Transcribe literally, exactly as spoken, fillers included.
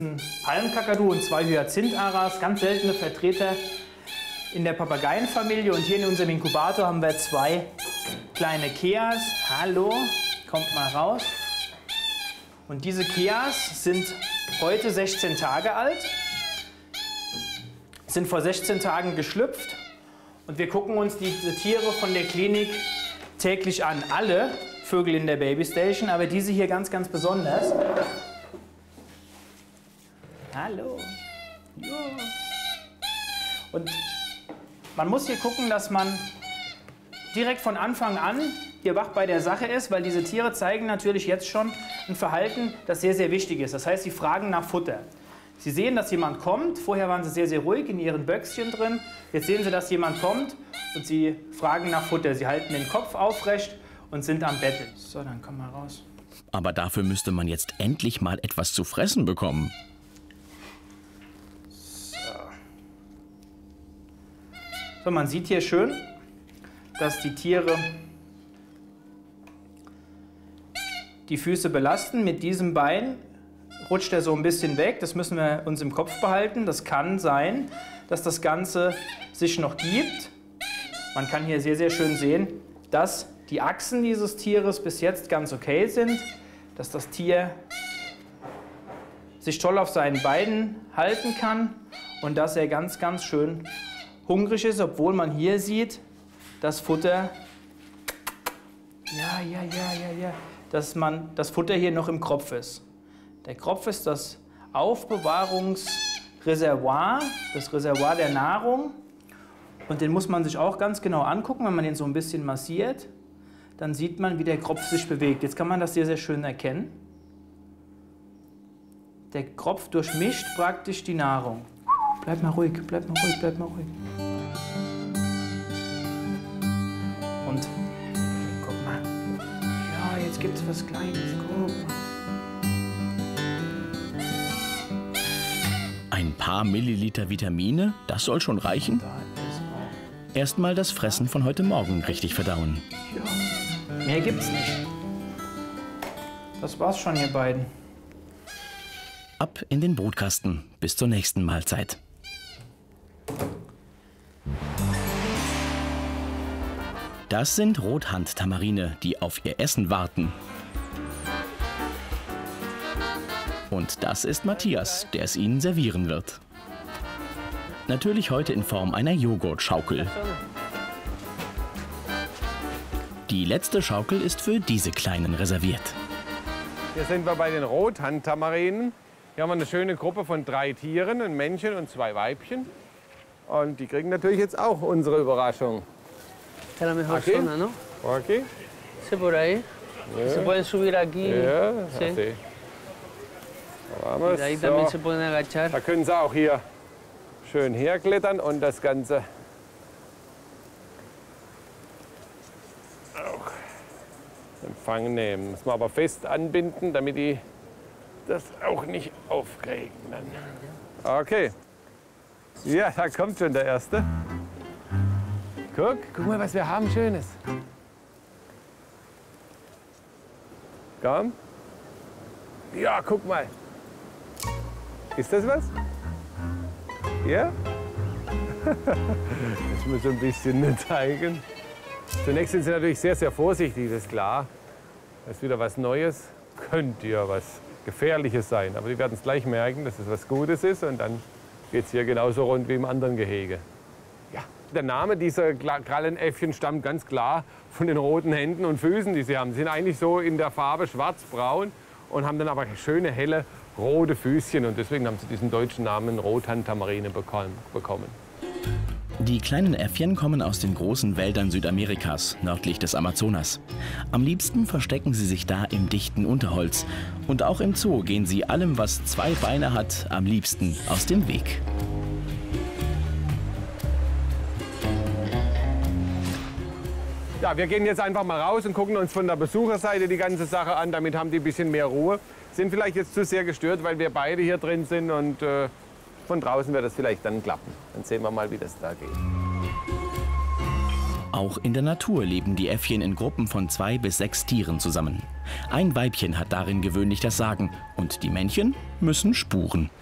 Ein Palmkakadu und zwei Hyazintharas, ganz seltene Vertreter in der Papageienfamilie. Und hier in unserem Inkubator haben wir zwei kleine Keas. Hallo, kommt mal raus. Und diese Keas sind heute sechzehn Tage alt, sind vor sechzehn Tagen geschlüpft. Und wir gucken uns diese Tiere von der Klinik täglich an. Alle Vögel in der Babystation, aber diese hier ganz, ganz besonders. Hallo. Jo. Und man muss hier gucken, dass man direkt von Anfang an hier wach bei der Sache ist, weil diese Tiere zeigen natürlich jetzt schon ein Verhalten, das sehr, sehr wichtig ist. Das heißt, sie fragen nach Futter. Sie sehen, dass jemand kommt. Vorher waren sie sehr, sehr ruhig in ihren Böckschen drin. Jetzt sehen sie, dass jemand kommt und sie fragen nach Futter. Sie halten den Kopf aufrecht und sind am Betteln. So, dann komm mal raus. Aber dafür müsste man jetzt endlich mal etwas zu fressen bekommen. So, man sieht hier schön, dass die Tiere die Füße belasten. Mit diesem Bein rutscht er so ein bisschen weg. Das müssen wir uns im Kopf behalten. Das kann sein, dass das Ganze sich noch gibt. Man kann hier sehr, sehr schön sehen, dass die Achsen dieses Tieres bis jetzt ganz okay sind, dass das Tier sich toll auf seinen Beinen halten kann und dass er ganz, ganz schön hungrig ist, obwohl man hier sieht, das Futter, ja, ja, ja, ja, ja, dass man das Futter hier noch im Kropf ist. Der Kropf ist das Aufbewahrungsreservoir, das Reservoir der Nahrung. Und den muss man sich auch ganz genau angucken, wenn man den so ein bisschen massiert, dann sieht man, wie der Kropf sich bewegt. Jetzt kann man das sehr, sehr schön erkennen. Der Kropf durchmischt praktisch die Nahrung. Bleib mal ruhig, bleib mal ruhig, bleib mal ruhig. Und guck mal. Ja, jetzt gibt es was Kleines. Guck mal. Ein paar Milliliter Vitamine, das soll schon reichen. Erstmal das Fressen von heute Morgen richtig verdauen. Ja, mehr gibt's nicht. Das war's schon, ihr beiden. Ab in den Brutkasten. Bis zur nächsten Mahlzeit. Das sind Rothandtamarine, die auf ihr Essen warten. Und das ist Matthias, der es ihnen servieren wird. Natürlich heute in Form einer Joghurtschaukel. Die letzte Schaukel ist für diese Kleinen reserviert. Hier sind wir bei den Rothandtamarinen. Hier haben wir eine schöne Gruppe von drei Tieren, ein Männchen und zwei Weibchen. Und die kriegen natürlich jetzt auch unsere Überraschung. Esta es la mejor Aquí. zona, ¿no? Okay. Ese por ahí. Ja. Se pueden subir aquí. Ja, Sí. así. Da haben Y de ahí también se wir's. pueden agachar. So. Da können sie auch hier schön herklettern und das Ganze auch in Empfang nehmen. Muss man aber fest anbinden, damit die das auch nicht aufkriegen. Dann. Okay. Ja, da kommt schon der Erste. Guck, guck mal, was wir haben Schönes. Komm. Ja, guck mal. Ist das was? Ja? Das muss ein bisschen zeigen. Zunächst sind sie natürlich sehr, sehr vorsichtig, das ist klar. Das ist wieder was Neues. Könnte ja was Gefährliches sein. Aber die werden es gleich merken, dass es was Gutes ist. Und dann geht es hier genauso rund wie im anderen Gehege. Ja, der Name dieser Krallenäffchen stammt ganz klar von den roten Händen und Füßen, die sie haben. Sie sind eigentlich so in der Farbe schwarz-braun und haben dann aber schöne, helle, rote Füßchen. Und deswegen haben sie diesen deutschen Namen Rothandtamarine bekommen. Die kleinen Äffchen kommen aus den großen Wäldern Südamerikas, nördlich des Amazonas. Am liebsten verstecken sie sich da im dichten Unterholz. Und auch im Zoo gehen sie allem, was zwei Beine hat, am liebsten aus dem Weg. Ja, wir gehen jetzt einfach mal raus und gucken uns von der Besucherseite die ganze Sache an. Damit haben die ein bisschen mehr Ruhe. Sind vielleicht jetzt zu sehr gestört, weil wir beide hier drin sind. Und äh, von draußen wird das vielleicht dann klappen. Dann sehen wir mal, wie das da geht. Auch in der Natur leben die Äffchen in Gruppen von zwei bis sechs Tieren zusammen. Ein Weibchen hat darin gewöhnlich das Sagen und die Männchen müssen spuren.